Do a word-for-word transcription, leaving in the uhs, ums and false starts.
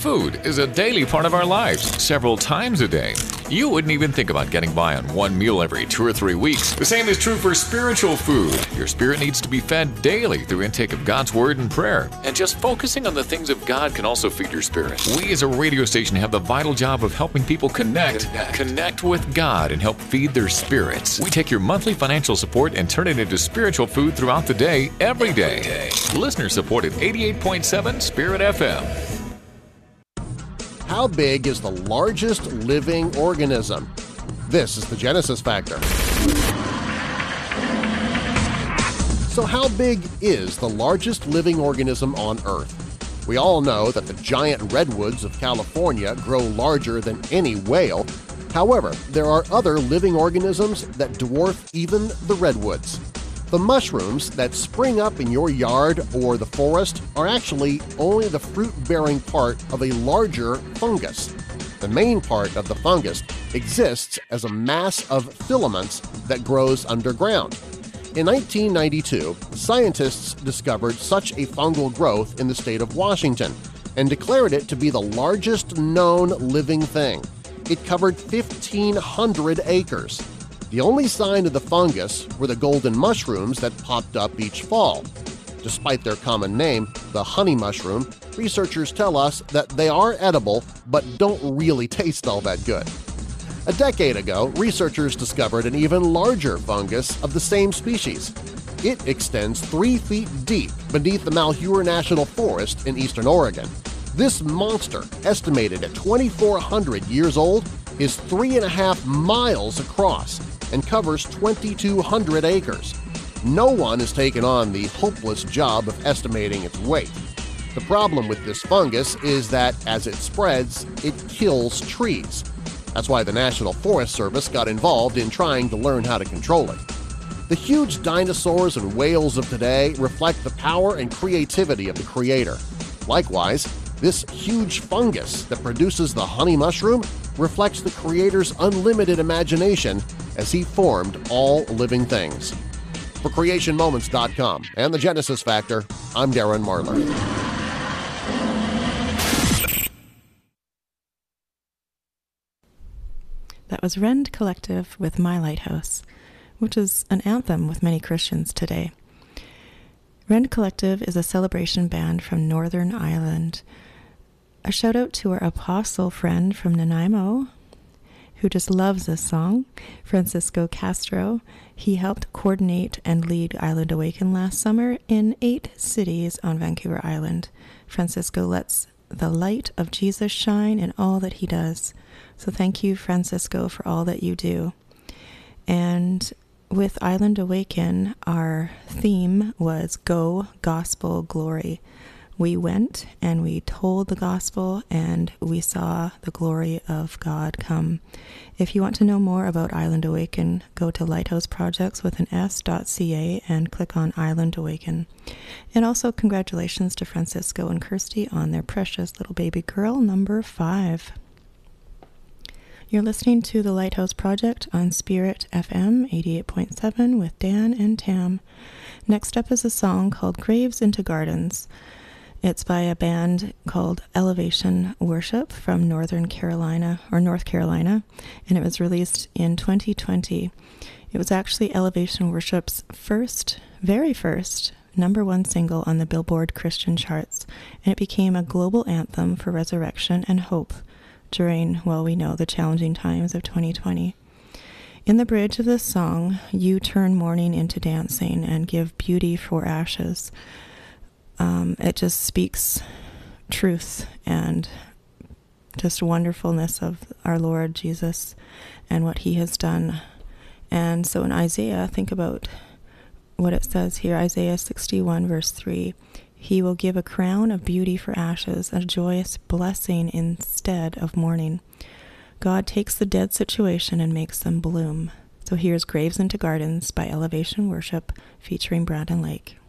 Food is a daily part of our lives, several times a day. You wouldn't even think about getting by on one meal every two or three weeks. The same is true for spiritual food. Your spirit needs to be fed daily through intake of God's Word and prayer. And just focusing on the things of God can also feed your spirit. We as a radio station have the vital job of helping people connect, connect, connect with God and help feed their spirits. We take your monthly financial support and turn it into spiritual food throughout the day, every day. Listener supported eighty-eight point seven Spirit F M. How big is the largest living organism? This is the Genesis Factor. So how big is the largest living organism on Earth? We all know that the giant redwoods of California grow larger than any whale. However, there are other living organisms that dwarf even the redwoods. The mushrooms that spring up in your yard or the forest are actually only the fruit-bearing part of a larger fungus. The main part of the fungus exists as a mass of filaments that grows underground. In nineteen ninety-two, scientists discovered such a fungal growth in the state of Washington and declared it to be the largest known living thing. It covered fifteen hundred acres. The only sign of the fungus were the golden mushrooms that popped up each fall. Despite their common name, the honey mushroom, researchers tell us that they are edible but don't really taste all that good. A decade ago, researchers discovered an even larger fungus of the same species. It extends three feet deep beneath the Malheur National Forest in eastern Oregon. This monster, estimated at twenty-four hundred years old, is three and a half miles across and covers twenty-two hundred acres. No one has taken on the hopeless job of estimating its weight. The problem with this fungus is that as it spreads, it kills trees. That's why the National Forest Service got involved in trying to learn how to control it. The huge dinosaurs and whales of today reflect the power and creativity of the Creator. Likewise, this huge fungus that produces the honey mushroom reflects the Creator's unlimited imagination as He formed all living things. For Creation Moments dot com and the Genesis Factor, I'm Darren Marlar. That was Rend Collective with My Lighthouse, which is an anthem with many Christians today. Rend Collective is a celebration band from Northern Ireland. A shout out to our apostle friend from Nanaimo, who just loves this song, Francisco Castro. He helped coordinate and lead Island Awaken last summer in eight cities on Vancouver Island. Francisco lets the light of Jesus shine in all that he does. So thank you, Francisco, for all that you do. And with Island Awaken, our theme was Go Gospel Glory. We went and we told the gospel and we saw the glory of God come. If you want to know more about Island Awaken, go to lighthouse projects with an S dot C A and click on Island Awaken. And also congratulations to Francisco and Kirsty on their precious little baby girl, number five. You're listening to The Lighthouse Project on Spirit F M eighty-eight point seven with Dan and Tam. Next up is a song called Graves into Gardens. It's by a band called Elevation Worship from Northern Carolina, or North Carolina, and it was released in twenty twenty. It was actually Elevation Worship's first, very first, number one single on the Billboard Christian charts, and it became a global anthem for resurrection and hope during, well, we know, the challenging times of twenty twenty. In the bridge of this song, you turn mourning into dancing and give beauty for ashes. Um, it just speaks truth and just wonderfulness of our Lord Jesus and what He has done. And so in Isaiah, think about what it says here, Isaiah sixty-one, verse three. He will give a crown of beauty for ashes, a joyous blessing instead of mourning. God takes the dead situation and makes them bloom. So here's Graves into Gardens by Elevation Worship featuring Brandon Lake.